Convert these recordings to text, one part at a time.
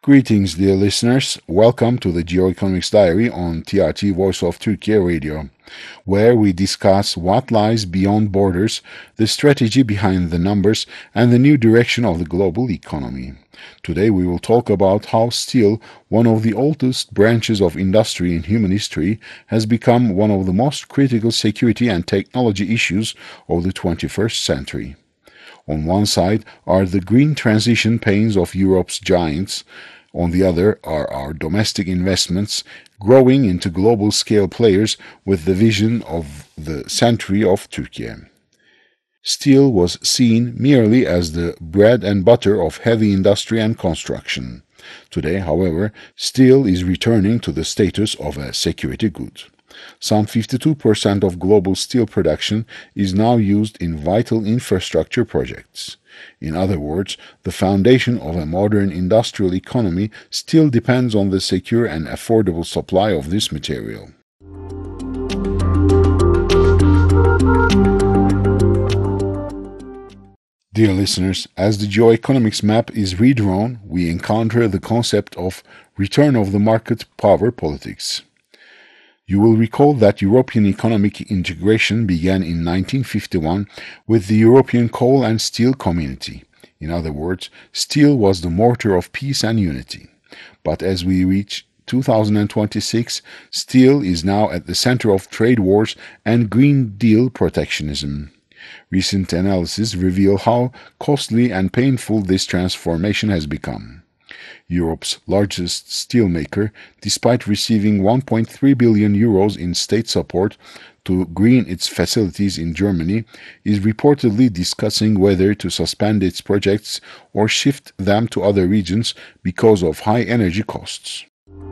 Greetings, dear listeners. Welcome to the Geoeconomics Diary on TRT Voice of Turkey Radio, where we discuss what lies beyond borders, the strategy behind the numbers, and the new direction of the global economy. Today we will talk about how steel, one of the oldest branches of industry in human history, has become one of the most critical security and technology issues of the 21st century. On one side are the green transition pains of Europe's giants. On the other are our domestic investments growing into global scale players with the vision of the century of Turkey. Steel was seen merely as the bread and butter of heavy industry and construction. Today, however, steel is returning to the status of a security good. Some 52% of global steel production is now used in vital infrastructure projects. In other words, the foundation of a modern industrial economy still depends on the secure and affordable supply of this material. Dear listeners, as the geoeconomics map is redrawn, we encounter the concept of return of the market power politics. You will recall that European economic integration began in 1951 with the European Coal and Steel Community. In other words, steel was the mortar of peace and unity. But as we reach 2026, steel is now at the center of trade wars and Green Deal protectionism. Recent analysis reveal how costly and painful this transformation has become. Europe's largest steelmaker, despite receiving 1.3 billion euros in state support to green its facilities in Germany, is reportedly discussing whether to suspend its projects or shift them to other regions because of high energy costs.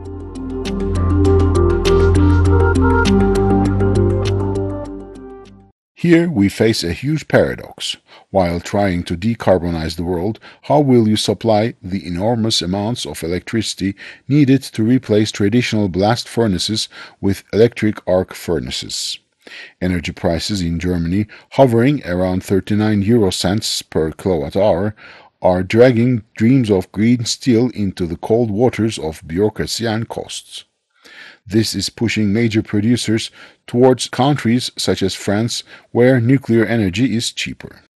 Here we face a huge paradox. While trying to decarbonize the world, how will you supply the enormous amounts of electricity needed to replace traditional blast furnaces with electric arc furnaces? Energy prices in Germany, hovering around 39 euro cents per kilowatt hour, are dragging dreams of green steel into the cold waters of bureaucracy and costs. This is pushing major producers towards countries such as France, where nuclear energy is cheaper.